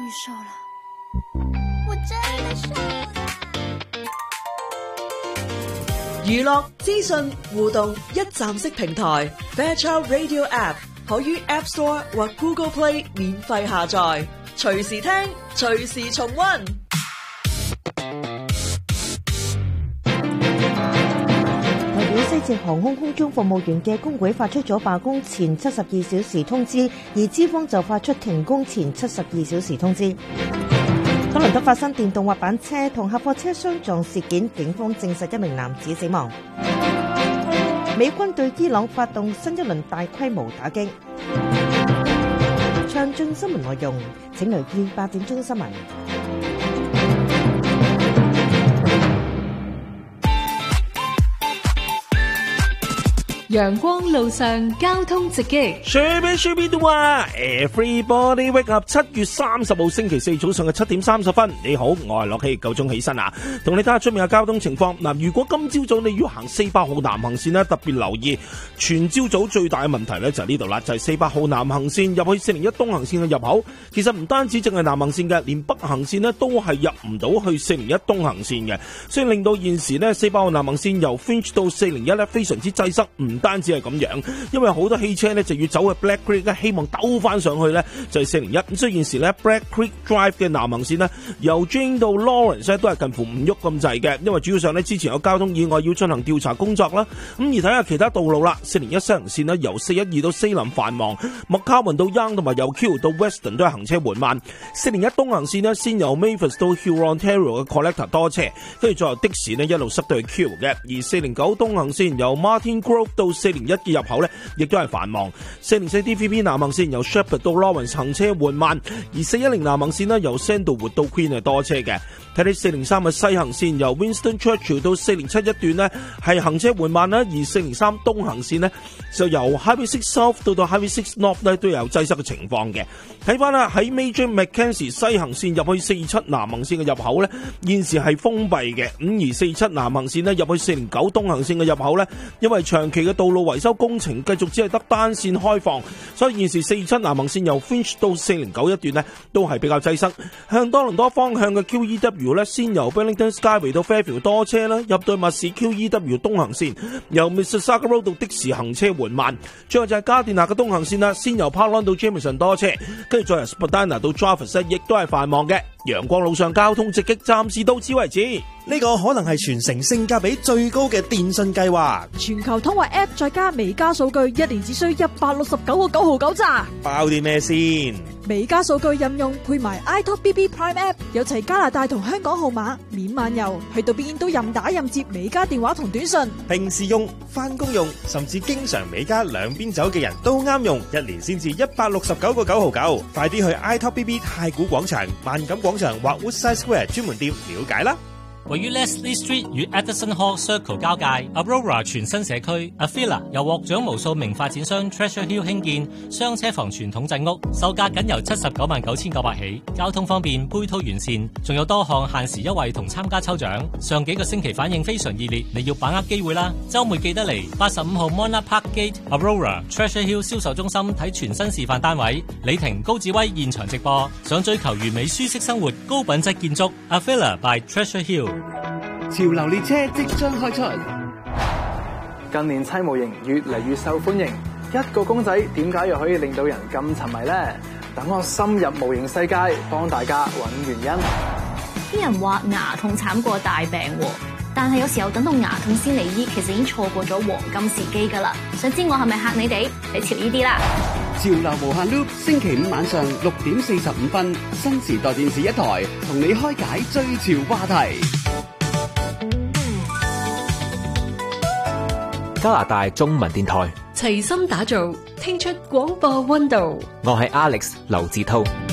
瘦了，我真的瘦了。 娛樂資訊互動一站式平台 Fairchild Radio App 可於 App Store 或 Google Play 免費下載，隨時聽，隨時重溫。 代表西捷航空空中服務員嘅工會發出咗罷工前72小時通知，而資方就發出停工前72小時通知。多倫多發生電動滑板車同客貨車相撞事件，警方證實一名男子死亡。美軍對伊朗發動新一輪大規模打擊。詳盡新聞內容，請留意8點鐘新聞。 陽光路上交通直擊。 Everybody wake up！ 7月30號星期四早上嘅7點30分，你好，我係樂希，夠鐘起身啊！同你睇下出面嘅交通情況。嗱，如果今朝早你要行48號南行線呢，特別留意，全朝早最大嘅問題呢就係呢度啦，就係48號南行線入去401東行線嘅入口。其實唔單止淨係南行線嘅，連北行線呢都係入唔到去401東行線嘅，所以令到現時呢48號南行線由 Finch 到401呢非常之擠塞。唔單止係咁樣，因為好多汽車呢就要走去 Black Creek， 希望兜翻上去呢就係401。咁所以現時呢 Black Creek Drive 嘅南行線呢由 Jane 到 Lawrence 都係近乎唔喐咁滯嘅，因為主要上呢之前有交通意外要進行調查工作啦。咁而睇下其他道路啦，401西行線呢由412到西林繁忙，麥卡文到 Young 同埋由 Q 到 Weston 都係行車緩慢。401東行線呢先由 Mavis 到 Hurontario 嘅 Collector 多車，跟住再由的士呢一路塞到去 Q 嘅。而409東行線由 Martin Grove 到401嘅入口呢亦都係繁忙。404 DVP 南行線由 Shepherd 到 Lawrence 行車緩慢，而410南行線呢由 Sandalwood 到 Queen 係多車嘅。睇睇403嘅西行線由 Winston Churchill 到407一段呢係行車緩慢啦，而403東行線呢就由 Highway 6 South 到 Highway 6 North 呢都有擠塞嘅情況嘅。睇翻啦，喺 Major Mackenzie 西行線入去47南行線嘅入口呢現時係封閉嘅。而47南行線呢入去409東行線嘅入口呢因為長期嘅道路維修工程繼續只係得單線開放，所以現時47南行線由 Finch 到409一段呢都係比較擠塞。向多倫多方向嘅 QEW 呢先由 Burlington Skyway 到 Fairfield 多車啦，入到密市 QEW 東行線由 Mississauga Road 到的士行車緩慢。最後就係加甸納嘅東行線啦，先由 Park Lawn 到 Jameson 多車，跟住再由 Spadina 到 Jarvis 亦都係繁忙嘅。陽光路上交通直擊，暫時到此為止。 呢個可能係全城性價比最高嘅電信計劃， 全球通話 App 再加美加數據，一年只需169個9毫9咋。 包啲咩先？ 美加數據任用配埋 iTalkBB Prime App， 有齊加拿大同香港號碼，免漫遊，去到邊都任打任接美加電話同短信。 平時用、翻工用，甚至經常美加兩邊走嘅人都啱用，一年先至169個9毫9。快啲去 iTalkBB 太古廣場、萬錦廣場或 Woodside Square 專門店了解啦。 位於 Leslie Street 與 Edison Hall Circle 交界 Aurora 全新社區 Avila 由獲獎無數名發展商 Treasure Hill 興建雙車房傳統鎮屋，售價僅由799900起，交通方便，配套完善，仲有多項限時優惠同參加抽獎。上幾個星期反應非常熱烈，你要把握機會啦！週末記得嚟85號 Monarch Park Gate Aurora Treasure Hill 銷售中心睇全新示範單位，李婷、高志威現場直播。想追求完美舒適生活、高品質建築 Avila by Treasure Hill。 潮流列車即將開出，近年砌模型越嚟越受歡迎，一個公仔點解又可以令到人咁沉迷呢？等我深入模型世界，幫大家揾原因。 啲人話牙痛慘過大病喎，但係有時候等到牙痛先嚟醫，其實已經錯過咗黃金時機㗎啦。想知我係咪嚇你哋？你潮呢啲啦！ 潮流無限 loop， 星期五晚上6點45分，新時代電視一台，同你開解最潮話題。 加拿大中文電台齊心打造，聽出廣播溫度。 我係 Alex 劉志濤。